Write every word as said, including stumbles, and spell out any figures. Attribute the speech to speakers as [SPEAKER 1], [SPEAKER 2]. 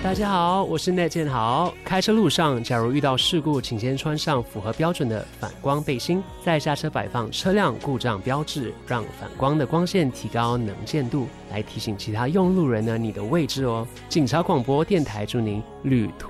[SPEAKER 1] 大家好，我是内建豪。开车路上，假如遇到事故，请先穿上符合标准的反光背心，再下车摆放车辆故障标志，让反光的光线提高能见度，来提醒其他用路人呢你的位置哦。警察广播电台祝您旅途